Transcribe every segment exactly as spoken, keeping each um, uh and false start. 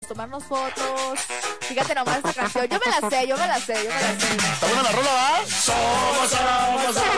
tomarnos fotos. Fíjate nomás esta canción. Yo me la sé, yo me la sé, yo me la sé. ¿Está buena la rola, va? Somos, somos, somos.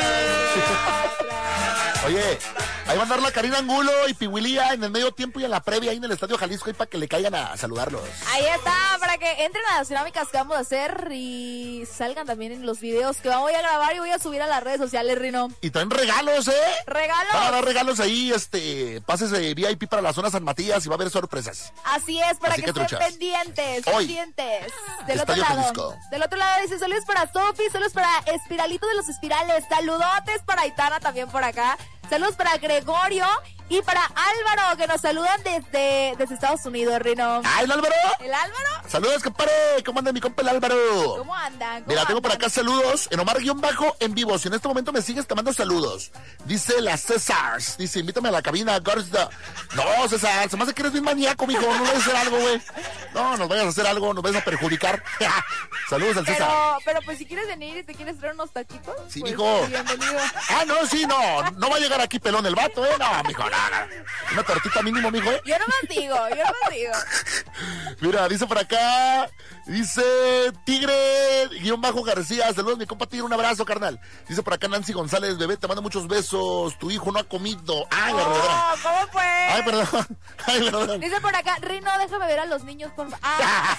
Oye, ahí va a andar la Karina Angulo y Pihuilía en el medio tiempo y en la previa ahí en el Estadio Jalisco ahí para que le caigan a saludarlos. Ahí está, para que entren a las dinámicas que vamos a hacer y salgan también en los videos que voy a grabar y voy a subir a las redes sociales, Rino. Y traen regalos, ¿eh? ¿Regalos? Van a dar regalos ahí, este, pases de V I P para la zona San Matías y va a haber sorpresas. Así es, para Así que, que estén truchas. pendientes, Hoy, pendientes. Del otro Estadio lado. Jalisco. Del otro lado dice, saludos para Sofi, saludos para Espiralito de los Espirales, saludotes para Aitana también por acá. Saludos para Gregorio y para Álvaro, que nos saludan desde, desde Estados Unidos, Rino. ¡Ah, el Álvaro! ¿El Álvaro? Saludos, compadre. ¿Cómo anda mi compa el Álvaro? ¿Cómo andan? ¿Cómo Mira, tengo andan? por acá saludos en Omar-Bajo en vivo. Si en este momento me sigues, te mando saludos. Dice la Césars. Dice, invítame a la cabina. Garza. No, César, se me hace que eres bien maníaco, mijo. No vayas a hacer algo, güey. No, nos vayas a hacer algo, nos vayas a perjudicar. Saludos al César. Pero, pero pues si quieres venir y te quieres traer unos taquitos, Sí, pues, mijo. bienvenido. Ah, no, sí, no. No va a llegar aquí pelón el vato, ¿eh? No, mijo, no, no. Una tortita mínimo, mijo, ¿eh? Yo no más digo, yo no más digo. Mira, dice por acá, dice Tigre, guión bajo García, saludos mi compa Tigre, un abrazo, carnal. Dice por acá Nancy González, bebé, te mando muchos besos, tu hijo no ha comido. Ay, la verdad. Oh, ¿cómo fue? Ay, perdón. Ay, perdón. Dice por acá, Rino, déjame ver a los niños, por favor. Ah.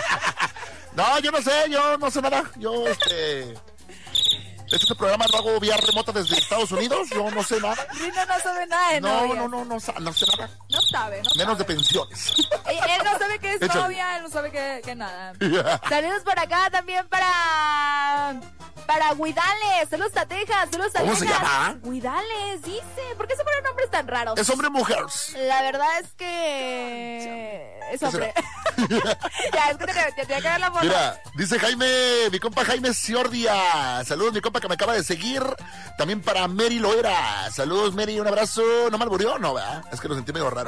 No, yo no sé, yo no sé nada. Yo, este... Este programa lo hago vía remota desde Estados Unidos, yo no sé nada. Rino no sabe nada de No, novias. no, no, no, sa- no sé nada. No sabe, no Menos de sabe. pensiones. Él, él no sabe qué es Échale. novia, él no sabe qué, qué nada. Saludos por acá también para... Para Guidales, saludos a Texas, saludos a ¿Cómo se Texas. llama? Guidales, dice. ¿Por qué se ponen nombres tan raros? ¿Es hombre o mujer? La verdad es que... Es hombre. Ya, es que te, te, te voy a caer la foto. Mira, dice Jaime, mi compa Jaime Ciordia. Saludos, mi compa que me acaba de seguir. También para Mary Loera. Saludos, Mary, un abrazo. ¿No me alburió? No, ¿verdad? Es que lo sentí medio raro.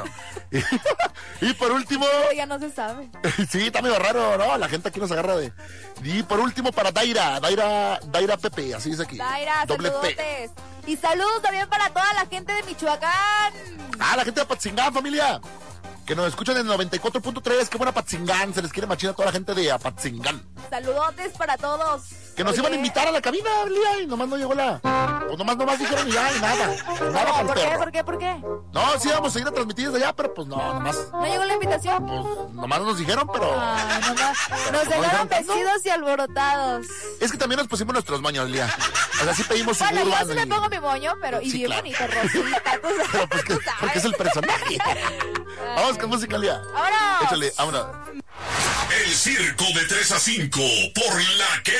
Y por último... Pero ya no se sabe. Sí, está medio raro, ¿no? La gente aquí nos agarra de... Y por último para Daira. Daira, Daira Pepe, así dice aquí. Daira, Doble P. saludotes. Y saludos también para toda la gente de Michoacán. Ah, la gente de Apatzingán, familia. Que nos escuchan en el noventa y cuatro punto tres. Qué buena Apatzingán. Se les quiere machina a toda la gente de Apatzingán. Saludotes para todos. Que nos Oye, iban a invitar a la cabina, Lía, y nomás no llegó la... Pues nomás, nomás dijeron y ya, y nada. Nada No, pa'l ¿por qué? perro. ¿Por qué? ¿Por qué? No, sí, vamos a ir a transmitir desde allá, pero pues no, nomás... ¿No llegó la invitación? Pues nomás nos dijeron, pero... Ay, nomás. Nos no llegaron dijeron tanto. vestidos y alborotados. Es que también nos pusimos nuestros moños, Lía. O sea, sí pedimos Bueno, yo Suburban sí me y- pongo mi moño, pero y Sí, bien claro. bonito, Rosita, tú sabes. Pero pues que, tú sabes. porque es el personaje. Vamos con música, Lía. ¡Vámonos! Échale, vámonos. El circo de tres a cinco por La Que